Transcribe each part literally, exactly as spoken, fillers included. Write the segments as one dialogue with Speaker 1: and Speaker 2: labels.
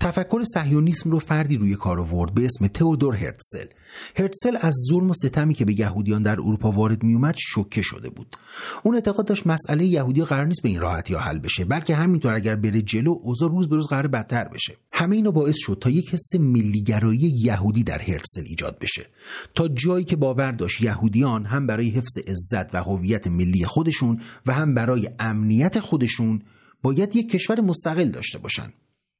Speaker 1: تفکر صهیونیسم رو فردی روی کار آورد به اسم تئودور هرتزل. هرتزل از ظلم و ستمی که به یهودیان در اروپا وارد می اومد شوکه شده بود. اون اعتقاد داشت مسئله یهودی قرار نیست به این راحتی حل بشه، بلکه همینطور اگر بره جلو اوضاع روز به روز قرار بدتر بشه. همه اینا باعث شد تا یک حس ملیگرایی یهودی در هرتزل ایجاد بشه، تا جایی که باور داشت یهودیان هم برای حفظ عزت و هویت ملی خودشون و هم برای امنیت خودشون باید یک کشور مستقل داشته باشن.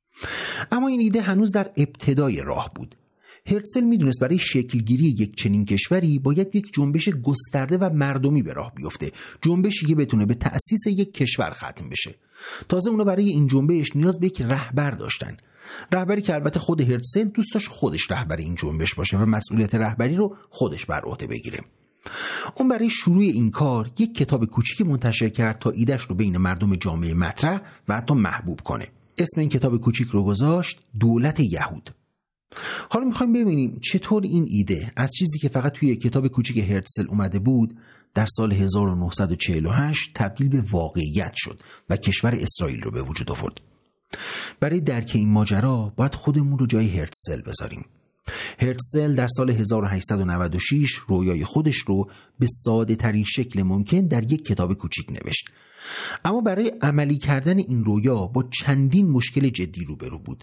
Speaker 1: اما این ایده هنوز در ابتدای راه بود. هرتزل میدونست برای شکلگیری یک چنین کشوری باید یک جنبش گسترده و مردمی به راه بیفته، جنبشی که بتونه به تأسیس یک کشور ختم بشه. تازه اونا برای این جنبش نیاز به یک رهبر داشتن، رهبری که البته خود هرتزل دوست داشت خودش رهبر این جنبش باشه و مسئولیت رهبری رو خودش بر عهده بگیره. اون برای شروع این کار یک کتاب کوچیکی منتشر کرد تا ایده‌اش رو بین مردم جامعه مطرح و حتی محبوب کنه. اسم این کتاب کوچیک رو گذاشت دولت یهود. حالا میخوایم ببینیم چطور این ایده از چیزی که فقط توی کتاب کوچیک هرتزل اومده بود در سال هزار و نهصد و چهل و هشت تبدیل به واقعیت شد و کشور اسرائیل رو به وجود آورد. برای درک این ماجرا باید خودمون رو جای هرتزل بذاریم. هرتزل در سال هزار و هشتصد و نود و شش رویای خودش رو به ساده ترین شکل ممکن در یک کتاب کوچیک نوشت، اما برای عملی کردن این رویا با چندین مشکل جدی روبرو بود.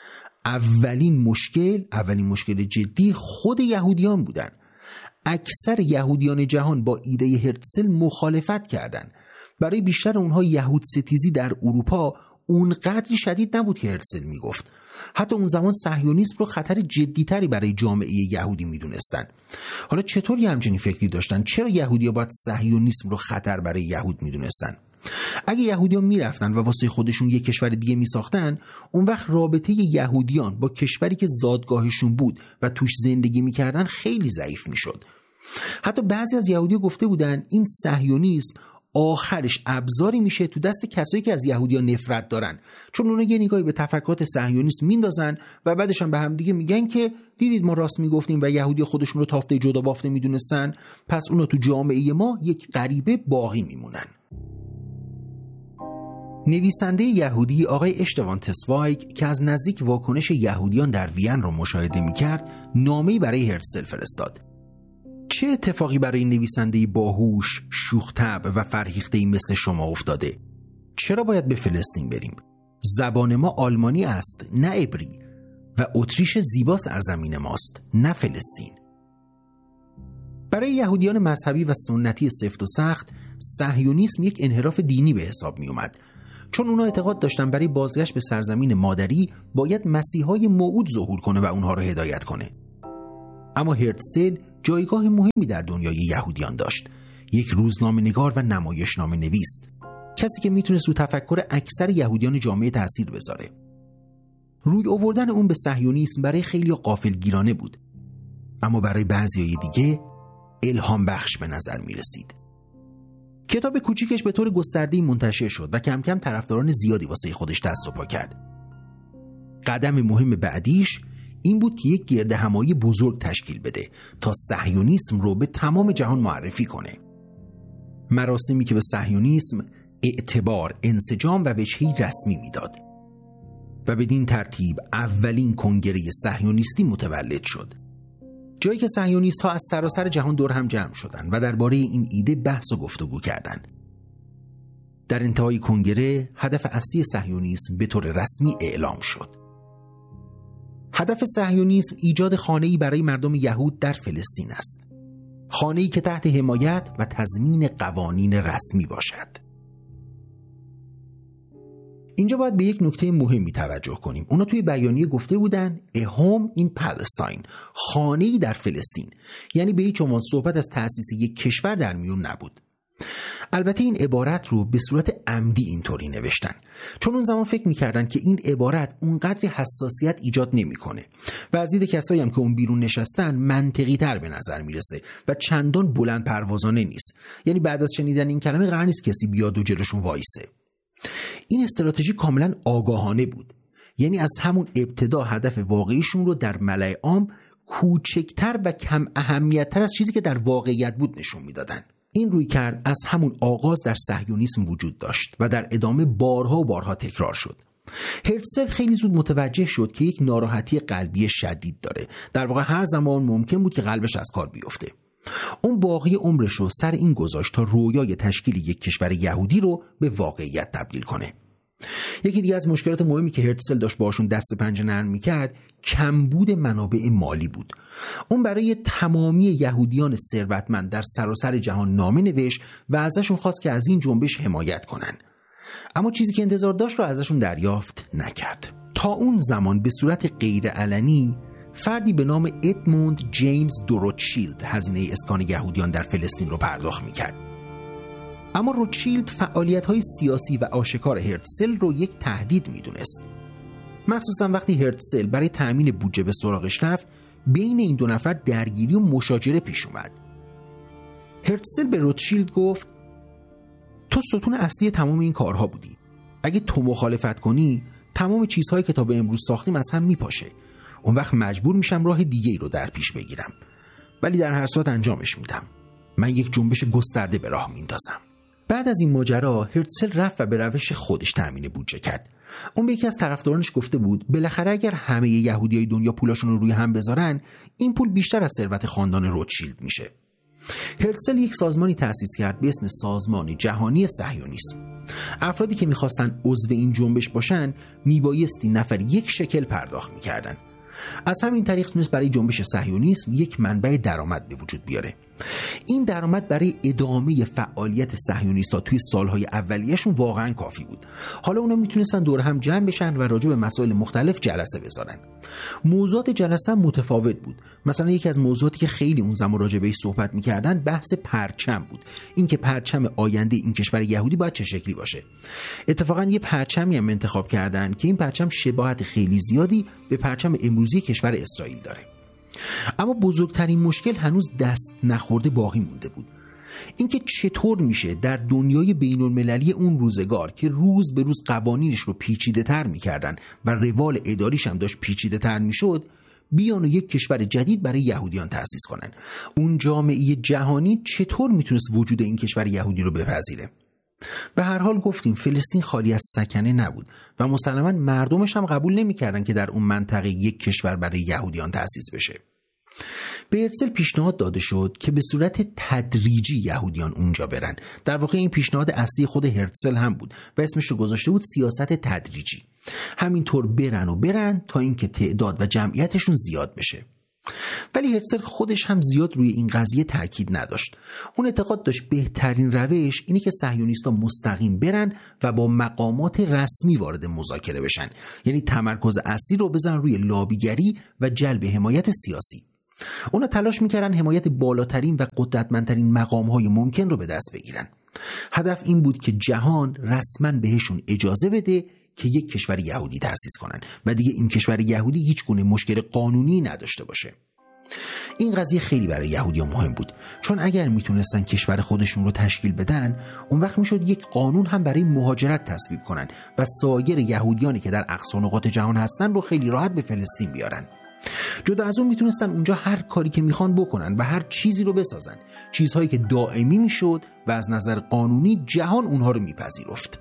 Speaker 1: اولین مشکل، اولین مشکل جدی خود یهودیان بودن. اکثر یهودیان جهان با ایده هرتزل مخالفت کردند. برای بیشتر اونها یهود ستیزی در اروپا اونقدر شدید نبود که هرتزل میگفت. حتی اون زمان صهیونیسم رو خطر جدیتری برای جامعه یهودی میدونستن. حالا چطور یه همچنین فکری داشتن؟ چرا یهودی‌ها باید صهیونیسم رو خطر برای یهود میدونستن؟ اگه یهودیان میرفتن و واسه خودشون یک کشور دیگه میساختن، اون وقت رابطه یهودیان با کشوری که زادگاهشون بود و توش زندگی میکردن خیلی ضعیف میشد. حتی بعضی از یهودی‌ها گفته بودن این صهیونیسم آخرش ابزاری میشه تو دست کسایی که از یهودیان نفرت دارن، چون اونا یه نگاهی به تفکرات صهیونیسم میندازن و بعدش هم به هم دیگه میگن که دیدید ما راست میگفتیم و یهودی خودشون رو تافته جدا بافته میدونستن، پس اونا تو جامعه ما یک غریبه باقی میمونن. نویسنده یهودی آقای اشتوان تسوایگ که از نزدیک واکنش یهودیان در وین رو مشاهده میکرد، نامه‌ای برای هرتزل فرستاد. چه اتفاقی برای نویسنده باهوش، شوخ‌طبع و فرهیخته‌ای مثل شما افتاده؟ چرا باید به فلسطین بریم؟ زبان ما آلمانی است، نه عبری، و اتریش زیبا سرزمین ماست، نه فلسطین. برای یهودیان مذهبی و سنتی سفت و سخت، صهیونیسم یک انحراف دینی به حساب می اومد، چون اونا اعتقاد داشتن برای بازگشت به سرزمین مادری باید مسیحای موعود ظهور کنه و اونها رو هدایت کنه. اما هرتزل جایگاه مهمی در دنیای یهودیان داشت، یک روزنامه‌نگار و نمایشنامه نویس، کسی که میتونست رو تفکر اکثر یهودیان جامعه تأثیر بذاره. روی آوردن اون به صهیونیسم برای خیلی غافلگیرانه بود، اما برای بعضیای دیگه الهام بخش به نظر میرسید. کتاب کوچیکش به طور گسترده‌ای منتشر شد و کم کم طرفداران زیادی واسه خودش دست و پا کرد. قدم مهم بعدیش این بود که یک گردهمایی بزرگ تشکیل بده تا صهیونیسم رو به تمام جهان معرفی کنه. مراسمی که به صهیونیسم اعتبار، انسجام و وجهی رسمی میداد و بدین ترتیب اولین کنگره صهیونیستی متولد شد. جایی که صهیونیست‌ها از سراسر جهان دور هم جمع شدند و درباره این ایده بحث و گفتگو کردند. در انتهای کنگره هدف اصلی صهیونیسم به طور رسمی اعلام شد. هدف صهیونیسم ایجاد خانه‌ای برای مردم یهود در فلسطین است. خانه‌ای که تحت حمایت و تضمین قوانین رسمی باشد. اینجا باید به یک نکته مهمی توجه کنیم. اونا توی بیانیه گفته بودن A home in Palestine، خانه‌ای در فلسطین، یعنی به هیچ عنوان صحبت از تأسیس یک کشور در میون نبود. البته این عبارت رو به صورت عمدی اینطوری نوشتن، چون اون زمان فکر میکردن که این عبارت اونقدر حساسیت ایجاد نمیکنه و از دید کسایی هم که اون بیرون نشستن منطقی تر به نظر میرسه و چندان بلند پروازانه نیست. یعنی بعد از شنیدن این کلمه قرار نیست کسی بیاد و جلوشون وایسه. این استراتژی کاملا آگاهانه بود، یعنی از همون ابتدا هدف واقعیشون رو در ملأ عام کوچکتر و کم اهمیت‌تر از چیزی که در واقعیت بود نشون میدادن. این روی کرد از همون آغاز در صهیونیسم وجود داشت و در ادامه بارها و بارها تکرار شد. هرتزل خیلی زود متوجه شد که یک ناراحتی قلبی شدید داره. در واقع هر زمان ممکن بود که قلبش از کار بیفته. اون باقی عمرش رو سر این گذاشت تا رویای تشکیل یک کشور یهودی رو به واقعیت تبدیل کنه. یکی دیگه از مشکلات مهمی که هرتزل داشت باشون دست پنجه نرم میکرد کمبود منابع مالی بود. اون برای تمامی یهودیان ثروتمند در سراسر جهان نامه نوشت و ازشون خواست که از این جنبش حمایت کنن، اما چیزی که انتظار داشت رو ازشون دریافت نکرد. تا اون زمان به صورت غیر علنی فردی به نام ادموند جیمز دو روتشیلد هزینه اسکان یهودیان در فلسطین رو پرداخت میکرد. اما روتشیلد فعالیت‌های سیاسی و آشکار هرتزل رو یک تهدید میدونست، مخصوصا وقتی هرتزل برای تأمین بودجه به سراغش رفت. بین این دو نفر درگیری و مشاجره پیش اومد. هرتزل به روتشیلد گفت تو ستون اصلی تمام این کارها بودی. اگه تو مخالفت کنی تمام چیزهایی که تا به امروز ساختیم از هم میپاشه. اون وقت مجبور میشم راه دیگه ای رو در پیش بگیرم، ولی در هر صورت انجامش میدم. من یک جنبش گسترده به راه میندازم. بعد از این ماجرا هرتزل رفت و به روش خودش تأمین بودجه کرد. اون به یکی از طرفدارانش گفته بود بالاخره اگر همه یهودیای دنیا پولاشون رو روی هم بذارن این پول بیشتر از ثروت خاندان روتشیلد میشه. هرتزل یک سازمانی تأسیس کرد به اسم سازمان جهانی صهیونیسم. افرادی که میخواستن عضو این جنبش باشن میبایستی نفر یک شکل پرداخت میکردن. از همین طریق تونست برای جنبش صهیونیسم یک منبع درآمد به وجود بیاره. این درآمد برای ادامه فعالیت صهیونیست‌ها توی سالهای اولیه‌شون واقعا کافی بود. حالا اونا میتونستن دور هم جمع بشن و راجع به مسائل مختلف جلسه بذارن. موضوعات جلسه متفاوت بود. مثلا یکی از موضوعاتی که خیلی اون زمان راجع بهش صحبت میکردن بحث پرچم بود. اینکه پرچم آینده این کشور یهودی باید چه شکلی باشه. اتفاقا یه پرچمی هم انتخاب کردن که این پرچم شباهت خیلی زیادی به پرچم امروزی کشور اسرائیل داره. اما بزرگترین مشکل هنوز دست نخورده باقی مونده بود. اینکه چطور میشه در دنیای بین المللی اون روزگار که روز به روز قوانینش رو پیچیده تر میکردن و روال اداریش هم داشت پیچیده تر میشد، بیان و یک کشور جدید برای یهودیان تأسیس کنن. اون جامعه جهانی چطور میتونست وجود این کشور یهودی رو بپذیره؟ به هر حال گفتیم فلسطین خالی از سکنه نبود و مسلماً مردمش هم قبول نمی‌کردن که در اون منطقه یک کشور برای یهودیان تأسیس بشه. به هرتزل پیشنهاد داده شد که به صورت تدریجی یهودیان اونجا برن. در واقع این پیشنهاد اصلی خود هرتزل هم بود و اسمش رو گذاشته بود سیاست تدریجی. همینطور برن و برن تا اینکه تعداد و جمعیتشون زیاد بشه. ولی هرتزل خودش هم زیاد روی این قضیه تاکید نداشت. اون اعتقاد داشت بهترین روش اینه که صهیونیست‌ها مستقیم برن و با مقامات رسمی وارد مذاکره بشن، یعنی تمرکز اصلی رو بزنن روی لابیگری و جلب حمایت سیاسی. اونا تلاش میکردن حمایت بالاترین و قدرتمندترین مقام‌های ممکن رو به دست بگیرن. هدف این بود که جهان رسما بهشون اجازه بده که یک کشور یهودی تأسیس کنن و دیگه این کشور یهودی هیچ گونه مشکل قانونی نداشته باشه. این قضیه خیلی برای یهودی‌ها مهم بود، چون اگر میتونستن کشور خودشون رو تشکیل بدن اون وقت میشد یک قانون هم برای مهاجرت تصویب کنن و سایر یهودیانی که در اقصا نقاط جهان هستن رو خیلی راحت به فلسطین بیارن. جدا از اون میتونستن اونجا هر کاری که میخوان بکنن و هر چیزی رو بسازن، چیزهایی که دائمی میشد و از نظر قانونی جهان اونها رو میپذیرفت.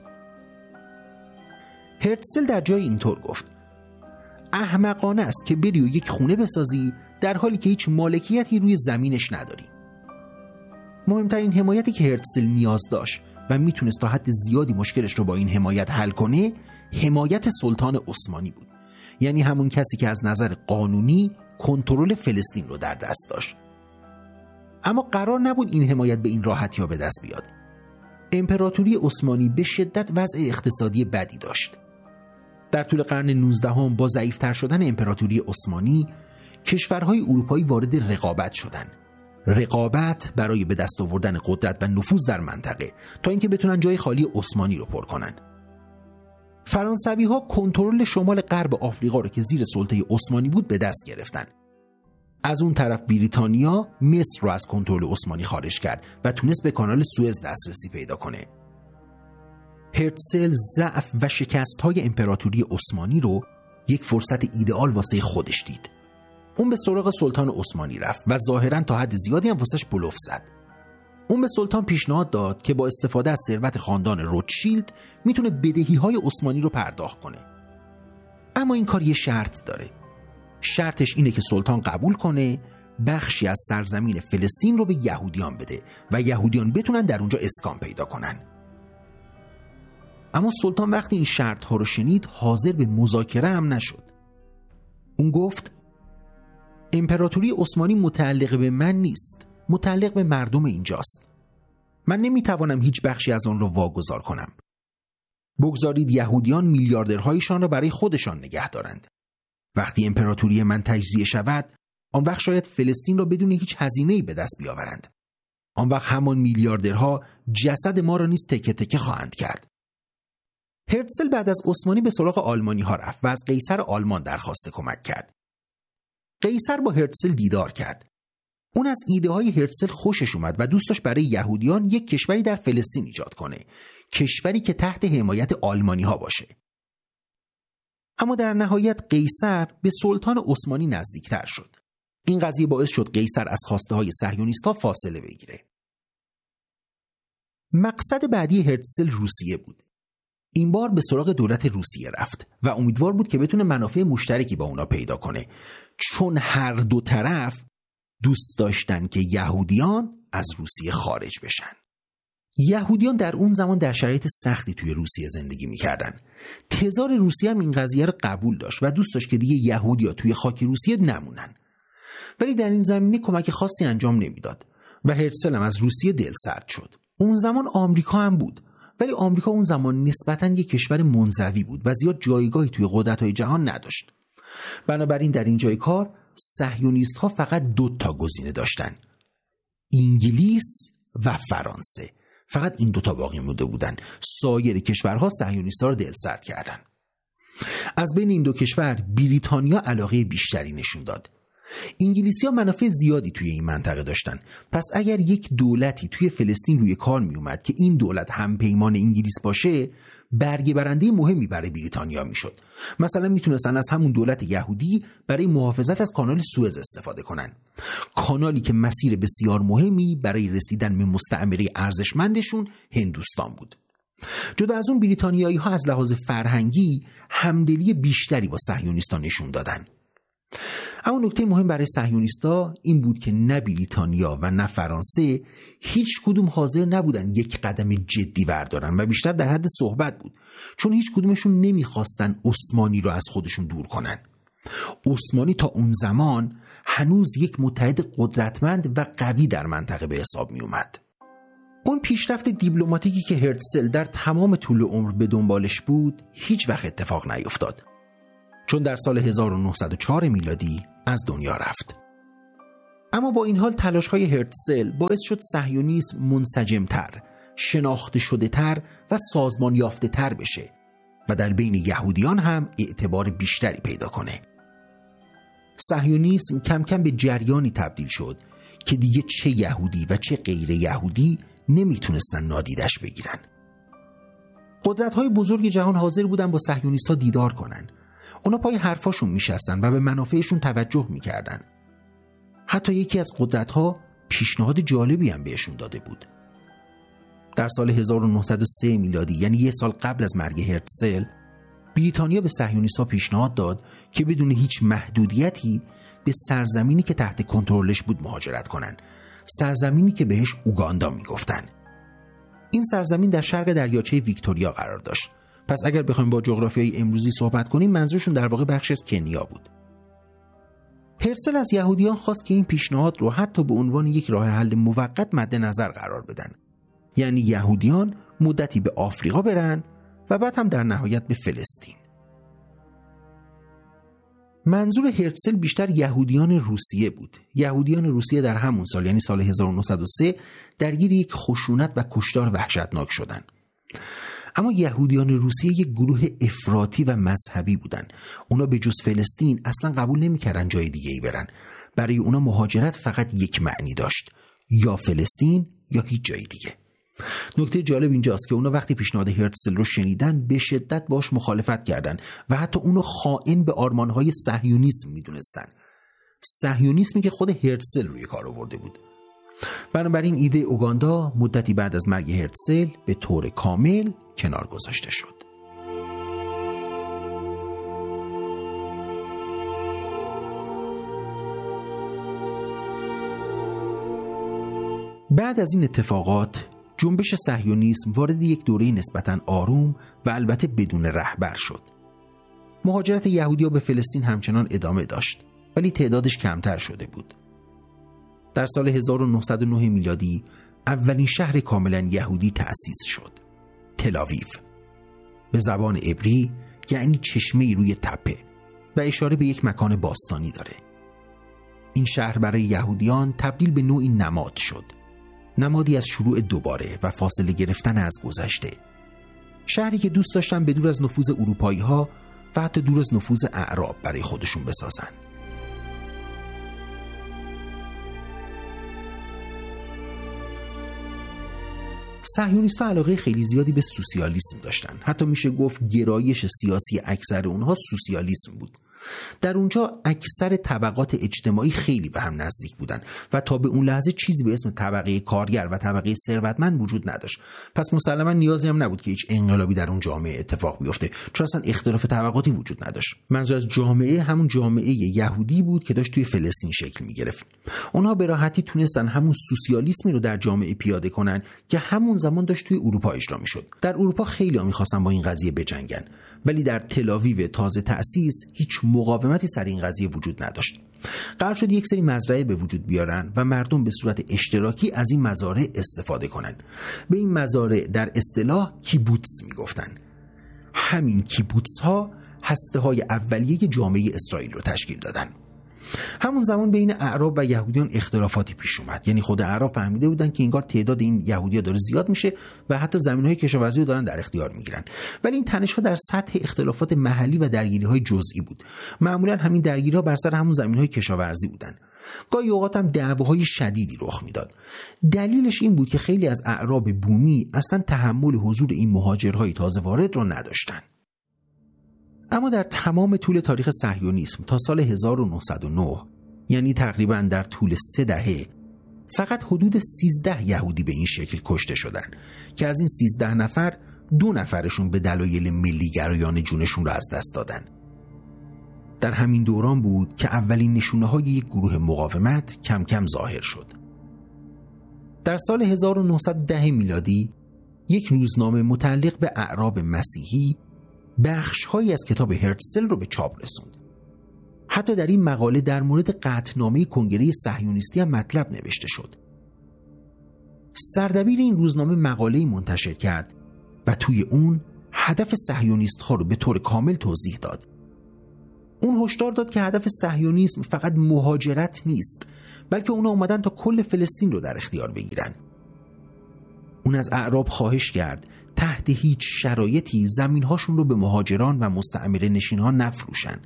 Speaker 1: هرتزل در جای اینطور گفت: احمقانه است که بری و یک خونه بسازی در حالی که هیچ مالکیتی روی زمینش نداری. مهمترین حمایتی که هرتزل نیاز داشت و میتونست تا حد زیادی مشکلش رو با این حمایت حل کنه، حمایت سلطان عثمانی بود، یعنی همون کسی که از نظر قانونی کنترل فلسطین رو در دست داشت. اما قرار نبود این حمایت به این راحتی ها به دست بیاد. امپراتوری عثمانی به شدت وضع اقتصادی بدی داشت. در طول قرن نوزدهم با ضعیف‌تر شدن امپراتوری عثمانی، کشورهای اروپایی وارد رقابت شدند. رقابت برای به دست آوردن قدرت و نفوذ در منطقه تا اینکه بتونن جای خالی عثمانی رو پر کنن. فرانسوی‌ها کنترل شمال غرب آفریقا رو که زیر سلطه عثمانی بود به دست گرفتن. از اون طرف بریتانیا مصر رو از کنترل عثمانی خارج کرد و تونست به کانال سوئز دسترسی پیدا کنه. هرتزل ضعف و شکست‌های امپراتوری عثمانی رو یک فرصت ایدئال واسه خودش دید. اون به سراغ سلطان عثمانی رفت و ظاهراً تا حد زیادی هم واسش بلوف زد. اون به سلطان پیشنهاد داد که با استفاده از ثروت خاندان روتشیلد میتونه بدهی‌های عثمانی رو پرداخت کنه. اما این کار یه شرط داره. شرطش اینه که سلطان قبول کنه بخشی از سرزمین فلسطین رو به یهودیان بده و یهودیان بتونن در اونجا اسکان پیدا کنن. اما سلطان وقتی این شرط ها رو شنید حاضر به مذاکره هم نشد. اون گفت امپراتوری عثمانی متعلق به من نیست، متعلق به مردم اینجاست. من نمیتوانم هیچ بخشی از آن را واگذار کنم. بگذارید یهودیان میلیاردرهایشان را برای خودشان نگه دارند. وقتی امپراتوری من تجزیه شود، آن وقت شاید فلسطین را بدون هیچ هزینه‌ای به دست بیاورند. آن وقت همان میلیاردرها جسد ما را نیز تکه تکه خواهند کرد. هرتزل بعد از عثمانی به سراغ آلمانی ها رفت و از قیصر آلمان درخواست کمک کرد. قیصر با هرتزل دیدار کرد. اون از ایده های هرتزل خوشش اومد و دوست داشت برای یهودیان یک کشوری در فلسطین ایجاد کنه، کشوری که تحت حمایت آلمانی ها باشه. اما در نهایت قیصر به سلطان عثمانی نزدیکتر شد. این قضیه باعث شد قیصر از خواسته های صهیونیست‌ها فاصله بگیره. مقصد بعدی هرتزل روسیه بود. این بار به سراغ دولت روسیه رفت و امیدوار بود که بتونه منافع مشترکی با اونا پیدا کنه، چون هر دو طرف دوست داشتن که یهودیان از روسیه خارج بشن. یهودیان در اون زمان در شرایط سختی توی روسیه زندگی میکردن. تزار روسیه هم این قضیه رو قبول داشت و دوست داشت که دیگه یهودیا توی خاک روسیه نمونن. ولی در این زمینه کمک خاصی انجام نمیداد و هرتزل هم از روسیه دلسرد شد. اون زمان آمریکا هم بود، ولی آمریکا اون زمان نسبتاً یک کشور منزوی بود و زیاد جایگاهی توی قدرت‌های جهان نداشت. بنابراین در این جای کار صهیونیست‌ها فقط دو تا گزینه داشتن: انگلیس و فرانسه. فقط این دوتا باقی مونده بودن. سایر کشورها صهیونیست‌ها رو دلسرد کردن. از بین این دو کشور بریتانیا علاقه بیشتری نشون داد. انگلیسی‌ها منافع زیادی توی این منطقه داشتن. پس اگر یک دولتی توی فلسطین روی کار می اومد که این دولت هم پیمان انگلیس باشه، برگه برنده مهمی برای بریتانیا میشد. مثلا میتونستن از همون دولت یهودی برای محافظت از کانال سوئز استفاده کنن، کانالی که مسیر بسیار مهمی برای رسیدن به مستعمره ارزشمندشون هندوستان بود. جدا از اون بریتانیایی ها از لحاظ فرهنگی همدلی بیشتری با صهیونیستان نشون دادن. اما نکته مهم برای صهیونیستا این بود که نه بریتانیا و نه فرانسه هیچ کدوم حاضر نبودن یک قدم جدی بردارن و بیشتر در حد صحبت بود، چون هیچ کدومشون نمیخواستن عثمانی رو از خودشون دور کنن. عثمانی تا اون زمان هنوز یک متحد قدرتمند و قوی در منطقه به حساب می اومد. اون پیشرفت دیپلماتیکی که هرتزل در تمام طول عمر به دنبالش بود هیچ وقت اتفاق نیفتاد، چون در سال هزار و نهصد و چهار میلادی از دنیا رفت. اما با این حال تلاش‌های هرتزل باعث شد صهیونیسم منسجم‌تر، شناخته شده‌تر و سازمان یافته‌تر بشه و در بین یهودیان هم اعتبار بیشتری پیدا کنه. صهیونیسم کم کم به جریانی تبدیل شد که دیگه چه یهودی و چه غیر یهودی نمیتونستن نادیدش بگیرن. قدرت‌های بزرگ جهان حاضر بودن با صهیونیست‌ها دیدار کنن. اونا پای حرفاشون میشستن و به منافعشون توجه میکردن. حتی یکی از قدرت‌ها پیشنهاد جالبی هم بهشون داده بود. در سال هزار و نهصد و سه میلادی، یعنی یک سال قبل از مرگ هرتزل، بریتانیا به صهیونیست‌ها پیشنهاد داد که بدون هیچ محدودیتی به سرزمینی که تحت کنترلش بود مهاجرت کنن، سرزمینی که بهش اوگاندا میگفتن. این سرزمین در شرق دریاچه ویکتوریا قرار داشت. پس اگر بخوایم با جغرافیای امروزی صحبت کنیم، منظورشون در واقع بخش از کنیا بود. هرتزل از یهودیان خواست که این پیشنهاد رو حتی به عنوان یک راه حل موقت مد نظر قرار بدن، یعنی یهودیان مدتی به آفریقا برن و بعد هم در نهایت به فلسطین. منظور هرتزل بیشتر یهودیان روسیه بود. یهودیان روسیه در همون سال، یعنی سال هزار و نهصد و سه، درگیر یک خشونت و کشتار وحشتناک شدن. اما یهودیان روسیه یک گروه افراطی و مذهبی بودن. اونا به جز فلسطین اصلا قبول نمی‌کردن جای دیگه ای برن. برای اونا مهاجرت فقط یک معنی داشت: یا فلسطین یا هیچ جای دیگه. نکته جالب اینجاست که اونا وقتی پیشنهاد هرتزل رو شنیدن به شدت باش مخالفت کردن و حتی اونو خائن به آرمان‌های صهیونیسم می‌دونستن. صهیونیسمی که خود هرتزل روی کار آورده بود. بنابراین ایده اوگاندا مدتی بعد از مرگ هرتزل به طور کامل کنار گذاشته شد. بعد از این اتفاقات جنبش صهیونیسم وارد یک دوره نسبتاً آروم و البته بدون رهبر شد. مهاجرت یهودی‌ها به فلسطین همچنان ادامه داشت، ولی تعدادش کمتر شده بود. در سال هزار و نهصد و نه میلادی اولین شهر کاملا یهودی تأسیس شد، تل‌آویو. به زبان عبری یعنی چشمه‌ای روی تپه و اشاره به یک مکان باستانی داره. این شهر برای یهودیان تبدیل به نوعی نماد شد، نمادی از شروع دوباره و فاصله گرفتن از گذشته. شهری که دوست داشتن به دور از نفوذ اروپایی‌ها و حتی دور از نفوذ اعراب برای خودشون بسازن. صهیونیست‌ها علاقه خیلی زیادی به سوسیالیسم داشتن. حتی میشه گفت گرایش سیاسی اکثر اونها سوسیالیسم بود. در اونجا اکثر طبقات اجتماعی خیلی به هم نزدیک بودن و تا به اون لحظه چیزی به اسم طبقه کارگر و طبقه ثروتمند وجود نداشت. پس مسلما نیازی هم نبود که هیچ انقلابی در اون جامعه اتفاق بیفته، چون اصلا اختلاف طبقاتی وجود نداشت. منظور از جامعه همون جامعه یهودی بود که داشت توی فلسطین شکل می‌گرفت. اونها به راحتی تونستن همون سوسیالیسمی رو در جامعه پیاده کنن که همون زمان داشت توی اروپا اجرا می‌شد. در اروپا خیلی‌ها می‌خواستن با این قضیه بجنگن، ولی در تل‌آویو تازه تأسیس هیچ مقاومتی سر این قضیه وجود نداشت. قرار شد یک سری مزرعه به وجود بیارن و مردم به صورت اشتراکی از این مزارع استفاده کنن. به این مزارع در اصطلاح کیبوتس میگفتن. همین کیبوتس ها هسته های اولیه جامعه اسرائیل رو تشکیل دادن. همون زمان بین اعراب و یهودیان اختلافاتی پیش اومد. یعنی خود اعراب فهمیده بودن که انگار تعداد این یهودی‌ها داره زیاد میشه و حتی زمین‌های کشاورزی رو دارن در اختیار میگیرن. ولی این تنش‌ها در سطح اختلافات محلی و درگیری‌های جزئی بود. معمولاً همین درگیری‌ها بر سر همون زمین‌های کشاورزی بودن. گاهی اوقات هم دعواهای شدیدی رخ میداد. دلیلش این بود که خیلی از اعراب بومی اصلاً تحمل حضور این مهاجرهای تازه وارد رو نداشتن. اما در تمام طول تاریخ صهیونیسم تا سال هزار و نهصد و نه، یعنی تقریباً در طول سه دهه، فقط حدود سیزده یهودی به این شکل کشته شدن که از این سیزده نفر دو نفرشون به دلایل ملی‌گرایانه جونشون رو از دست دادن. در همین دوران بود که اولین نشونه‌های یک گروه مقاومت کم کم ظاهر شد. در سال هزار و نهصد و ده میلادی یک روزنامه متعلق به اعراب مسیحی بخش‌هایی از کتاب هرتزل رو به چاپ رسوند. حتی در این مقاله در مورد قطعنامه کنگره صهیونیستی هم مطلب نوشته شد. سردبیر این روزنامه مقاله‌ای منتشر کرد و توی اون هدف صهیونیست‌ها رو به طور کامل توضیح داد. اون هشدار داد که هدف صهیونیسم فقط مهاجرت نیست، بلکه اونا اومدن تا کل فلسطین رو در اختیار بگیرن. اون از اعراب خواهش کرد تحت هیچ شرایطی زمین‌هاشون رو به مهاجران و مستعمره نشین‌ها نفروشن.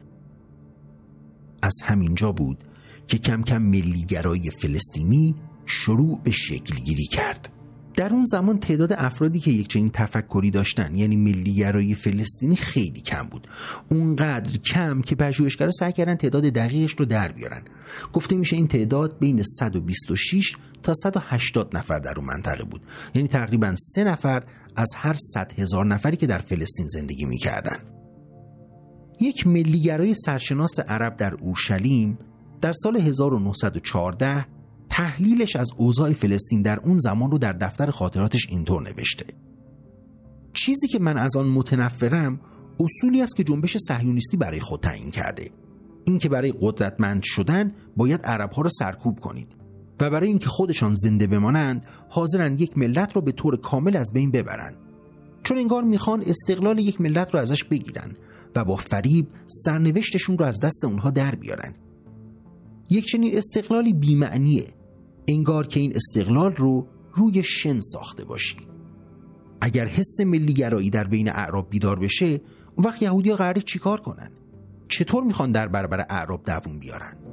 Speaker 1: از همینجا بود که کم کم ملی‌گرایی فلسطینی شروع به شکل گیری کرد. در اون زمان تعداد افرادی که یک چنین تفکری داشتن، یعنی ملی‌گرایی فلسطینی، خیلی کم بود. اونقدر کم که پژوهشگرا سعی کردن تعداد دقیقش رو در بیارن. گفته میشه این تعداد بین صد و بیست و شش تا صد و هشتاد نفر در اون منطقه بود. یعنی تقریباً سه نفر از هر صد هزار نفری که در فلسطین زندگی میکردن. یک ملی‌گرای سرشناس عرب در اورشلیم در سال هزار و نهصد و چهارده تحلیلش از اوضاع فلسطین در اون زمان رو در دفتر خاطراتش اینطور نوشته: چیزی که من از آن متنفرم اصولی است که جنبش صهیونیستی برای خود تعیین کرده. این که برای قدرتمند شدن باید عرب‌ها رو سرکوب کنید و برای اینکه خودشان زنده بمانند حاضرن یک ملت رو به طور کامل از بین ببرن، چون انگار میخوان استقلال یک ملت رو ازش بگیرن و با فریب سرنوشتشون رو از دست اونها در بیارن. یک چنین استقلالی بی‌معنیه، انگار که این استقلال رو روی شن ساخته باشی. اگر حس ملی‌گرایی در بین اعراب بیدار بشه، اون وقت یهودی‌ها قراره چیکار کنن؟ چطور میخوان در برابر اعراب دووم بیارن؟